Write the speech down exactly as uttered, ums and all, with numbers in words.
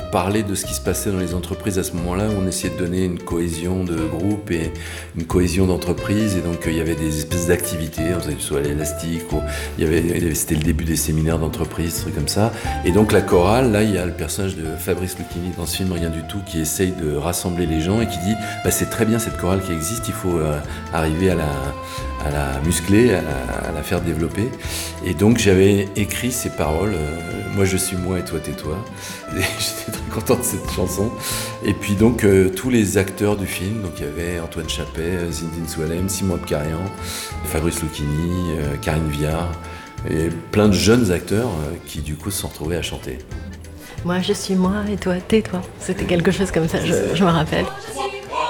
parler de ce qui se passait dans les entreprises à ce moment-là, où on essayait de donner une cohésion de groupe et une cohésion d'entreprise. Et donc, il y avait des espèces d'activités, on faisait du saut à l'élastique, ou il y avait, c'était le début des séminaires d'entreprise, trucs comme ça. Et donc, la chorale, là, il y a le personnage de Fabrice Lucchini dans ce film Rien du tout, qui essaye de rassembler les gens et qui dit bah, c'est très bien cette chorale qui existe, il faut euh, arriver à la, à la muscler, à la, à la faire développer. Et donc, j'avais écrit ces paroles, euh, moi je suis moi et toi tais-toi. Et j'étais très content de cette chanson. Et puis donc euh, tous les acteurs du film, donc il y avait Antoine Chappet, Zinedine Soualem, Simon Abkarian, Fabrice Lucchini, euh, Karine Viard, et plein de jeunes acteurs euh, qui du coup se sont retrouvés à chanter. Moi je suis moi et toi tais-toi. C'était quelque chose comme ça, je, je me rappelle.